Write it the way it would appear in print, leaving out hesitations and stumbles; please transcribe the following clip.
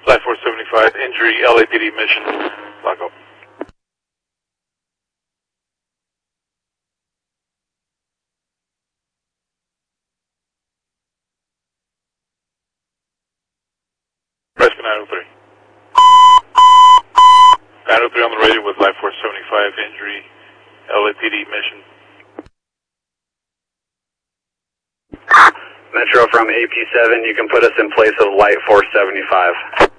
Light 475, injury, LAPD mission, lock up. Rescue 903. 903 on the radio with Light 475, injury, LAPD mission. Metro from AP7, you can put us in place of Light 475.